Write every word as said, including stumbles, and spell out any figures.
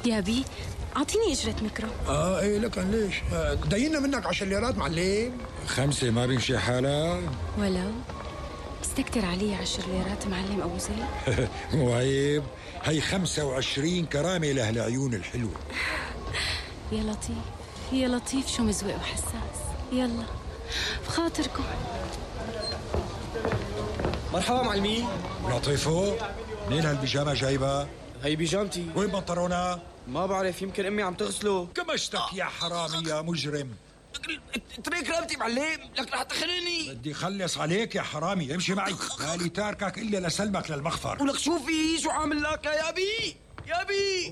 يا بي أعطيني إجرة ميكرو. اه ايه لكن ليش؟ آه دينا منك عشر ليرات معلم. خمسة ما بيمشي حالها. ولو استكتر علي عشر ليرات معلم أبو زيد. مو عيب، هي خمسة وعشرين كرامة لهالعيون الحلوة. يا لطيف يا لطيف، شو مزوق وحساس. يلا بخاطركم. مرحبا معلمين. لطيفو، منين هالبيجامة جايبة؟ هي بيجامتي. وين بنطلونها؟ ما بعرف، يمكن امي عم تغسله. كمشتك يا حرامي يا مجرم. اترك رقبتي معلم، لك رح تخنقني. بدي خلص عليك يا حرامي، امشي معي. مالي تاركك الا لسلمك للمخفر. ولك شوفي شو عامل لك يا بي يا بي.